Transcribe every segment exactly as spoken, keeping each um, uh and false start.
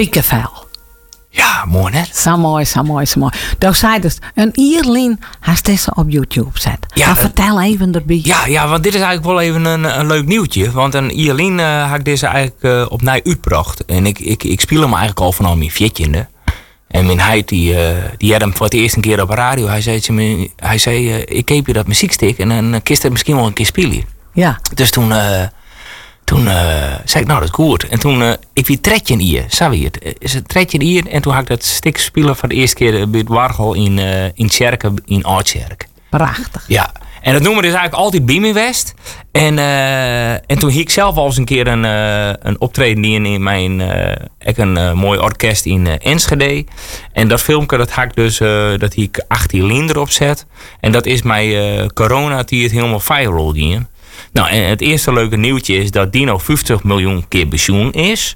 Piekenvel. Ja, mooi net. Zo mooi, zo mooi, zo mooi. Dus zei dus, een Ierlien heeft deze op YouTube zet. Ja, maar vertel even erbij. Ja, ja, want dit is eigenlijk wel even een, een leuk nieuwtje. Want een Ierlien uh, had ik deze eigenlijk uh, opnieuw uitgebracht. En ik, ik, ik speel hem eigenlijk al vanaf mijn veertiende. En mijn heid, die, uh, die had hem voor het eerste keer op de radio. Hij zei, me, hij zei uh, ik geef je dat muziekstick en dan kist het misschien wel een keer spelen. Ja. Dus toen... Uh, Toen uh, zei ik, nou dat is goed. En toen, uh, ik wie tredje hier, zag je het? Is het tredje hier? En toen had ik dat stuk spelen voor de eerste keer bij het Wargel in, uh, in Tjerken, in Oudtjerk. Prachtig. Ja, en dat noemen we dus eigenlijk altijd bij me West. En, uh, en toen hiek ik zelf al eens een keer een, uh, een optreden in, in mijn, uh, ik een uh, mooi orkest in uh, Enschede. En dat filmpje, dat had ik dus, uh, dat ik achttien lien erop zet. En dat is mijn uh, corona die het helemaal viral ging. Nou, en het eerste leuke nieuwtje is dat Dino vijftig miljoen keer pensioen is.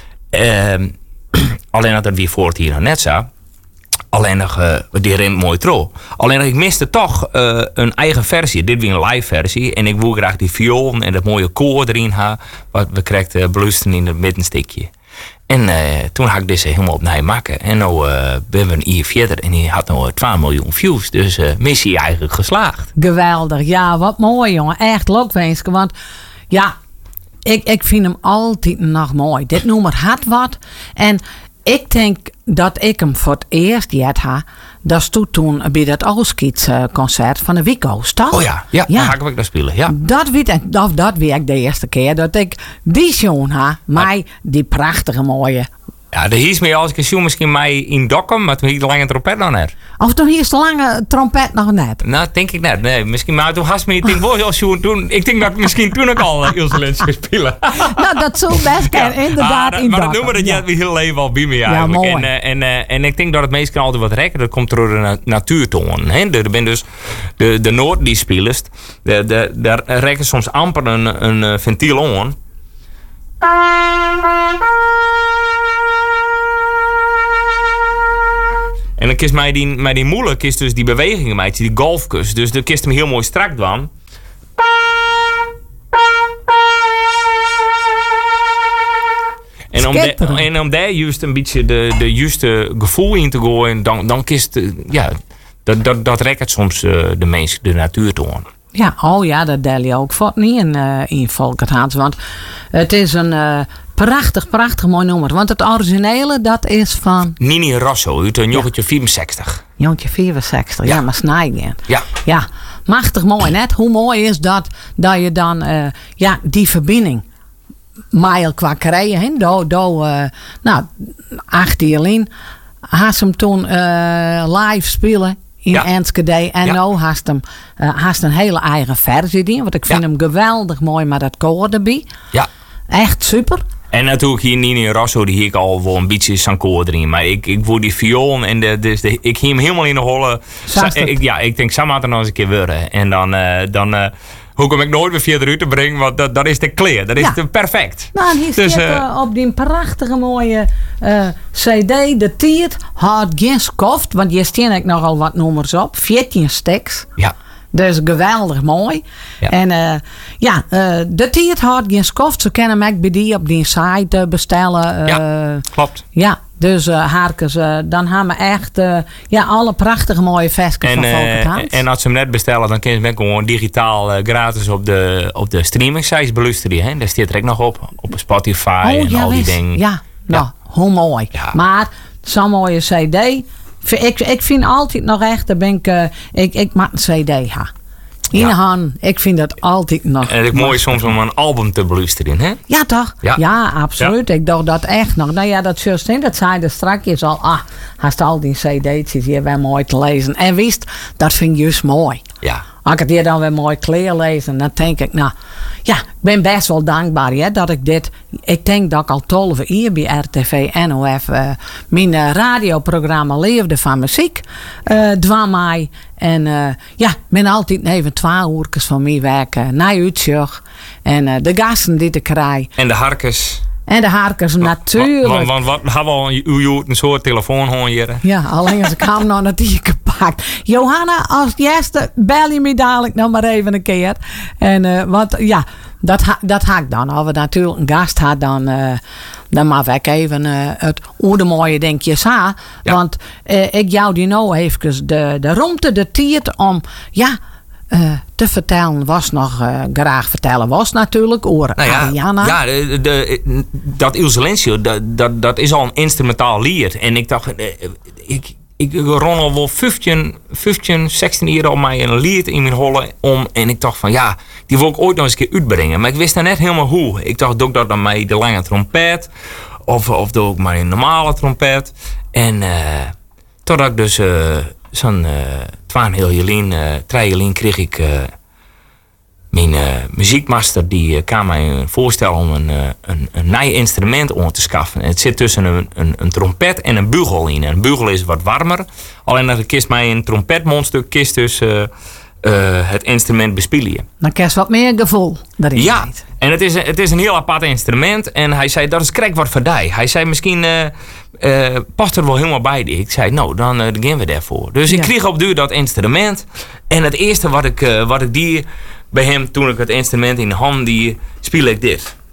Uh, alleen dat dat weer voor het hier nog net zo. Alleen nog, uh, die rent mooi trouw. Alleen nog, ik miste toch uh, een eigen versie. Dit weer een live versie. En ik wil graag die viool en dat mooie koor erin hebben. Wat we krijgen uh, belusten in het middenstukje. En uh, toen had ik deze helemaal opnieuw maken. En nu uh, ben we een jaar verder en die had nu twee miljoen views. Dus uh, missie eigenlijk geslaagd. Geweldig. Ja, wat mooi jongen. Echt lokwenske. Want ja, ik, ik vind hem altijd nog mooi. Dit nummer had wat. En ik denk dat ik hem voor het eerst jet ha. Dat stond toen bij dat Oostkiets-concert van de Wico's, toch? Oh ja, ja, ja. Dan ga ik dat spelen, ja. Dat weet ik, dat, dat weet ik de eerste keer dat ik die zoon ha. Mij die prachtige mooie. Ja, de hies me als ik een misschien mij in Dokkum, maar toen hiek de lange trompet nog net. Of toen hier is de lange trompet nog net? Nou, denk ik net. Nee, misschien, maar toen had me, ik denk wel als toen, ik denk dat ik misschien toen ook al uh, Ilse Lens zou spelen. Nou, dat zou best kunnen, ja. Inderdaad. Ah, in maar dat noemen we dat ja. weer heel leven al bij me eigenlijk. Ja, mooi. En, uh, en, uh, en ik denk dat het meestal altijd wat rekken, dat komt door de na- natuurtoon. Hè? Er ben dus de, de Noord die spelers, de, de, daar rekken soms amper een, een ventiel aan. En dan kiest mij die, mij die moeilijk is dus die bewegingen, mij, die golfkus. Dus dan kiest hem heel mooi strak dan. En om, de, en om daar juist een beetje de, de juiste gevoel in te gooien, dan, dan kiest ja, dat, dat, dat rekt soms uh, de mens, de natuur toon. Ja, oh ja, dat deel je ook voor niet in, uh, in Volkerthans. Want het is een uh, prachtig, prachtig mooi nummer. Want het originele, dat is van... Nini Rosso, uit een jongetje ja. vierenzestig. Jongetje vierenzestig, ja, ja maar snijden. Ja. Ja, machtig mooi net. Hoe mooi is dat, dat je dan uh, ja, die verbinding mijl qua krijgen. Do, do, uh, nou, achttien haast hem toen uh, live spelen in ja. Enschede. En ja. nu haast hem uh, haast een hele eigen versie die. Want ik vind ja. hem geweldig mooi met dat koor erbij. Ja. Echt super. En natuurlijk hier Nini Rosso, die hier ik al wel een beetje zijn koor erin. Maar ik, ik voel die viool en de, de, de, ik ging hem helemaal in de holle. Sa- ik, ja, ik denk, samen er nog eens een keer worden. En dan... Uh, dan uh, hoe kom ik nooit weer verder uit te brengen? Want dat, dat is de clear. Dat is ja. de perfect. Nou, en hier dus, staat uh, op die prachtige mooie uh, cd. De tiert had geen skoft. Want hier staan ik nogal wat nummers op. veertien stuks. Ja. Dus geweldig mooi. Ja. En uh, ja, uh, de tiert had geen skoft. Ze kunnen hem ook bij die op die site bestellen. Uh, ja, klopt. Ja. Dus uh, Harkes, uh, dan hebben we echt uh, ja, alle prachtige mooie versjes van Volkerthans. Uh, en als ze hem net bestellen, dan kun je hem gewoon digitaal uh, gratis op de, op de streaming sites beluisteren. Hè? Daar staat er ook nog op. Op Spotify oh, en ja, al die wist. dingen. Ja, nou, ja. hoe mooi. Ja. Maar zo'n mooie cd. Ik, ik vind altijd nog echt, daar ben ik, uh, ik, ik maak een cd ha. In de hand, ik vind dat altijd nog. En het is mooi soms om een album te beluisteren, hè? Ja, toch? Ja, ja absoluut. Ja. Ik dacht dat echt nog. Nou ja, dat juist in, dat zei er straks al. Ah, haast al die cd's hier weer mooi te lezen. En wist, dat vind ik juist mooi. Ja. Als ik het hier dan weer mooi kleer lezen, dan denk ik, nou, ja, ik ben best wel dankbaar hè, dat ik dit. Ik denk dat ik al twaalf jaar bij R T V N O F uh, mijn uh, radioprogramma leefde van muziek. Uh, dwam mij. En uh, ja, ik ben altijd even twee uurtjes van mij werken naar uitzag. En uh, de gasten die ik krijg. En de harkes. En de harkers wa- natuurlijk. Want wa- wa- wat hebben we al een, een soort telefoon gewoon hier? Ja, alleen als ik hem nog natuurlijk gepakt. Johanna, als eerste bel je me dadelijk nog maar even een keer. En uh, want ja, dat, ha, dat ha ik dan. Als we natuurlijk een gast had, dan, uh, dan mag ik even uh, het oude mooie denkjes ha. Ja. Want uh, ik jou die nou even de, de ruimte, de tijd om ja, uh, te vertellen was nog uh, graag vertellen was natuurlijk over nou ja, Ariana. Ja, de, de, dat Il Silenzio, dat, dat, dat is al een instrumentaal lied. En ik dacht, ik, ik ron al wel vijftien, vijftien, zestien jaar op mij een lied in mijn holle om. En ik dacht van ja, die wil ik ooit nog eens een keer uitbrengen. Maar ik wist dan net helemaal hoe. Ik dacht, doe ik dat dan met de lange trompet? Of, of doe ik maar een normale trompet? En uh, totdat ik dus uh, zo'n uh, twaalf heel jelien, uh, drie jelien kreeg ik... Uh, Mijn uh, muziekmaster die uh, kwam mij voorstellen om een, uh, een, een nieuw instrument om te schaffen. En het zit tussen een, een, een trompet en een bugel in. En een bugel is wat warmer. Alleen dat kist mij een trompetmondstuk kist dus uh, uh, het instrument bespelen. Dan krijg je wat meer gevoel daarin. Ja, weet. En het is, het is een heel apart instrument. En hij zei, dat is krek wat voor die. Hij zei, misschien uh, uh, past er wel helemaal bij. Ik zei, nou, dan uh, gaan we daarvoor. Dus ja. Ik kreeg op duur dat instrument. En het eerste wat ik, uh, wat ik die... bij hem, toen ik het instrument in de hand die, speel ik dit.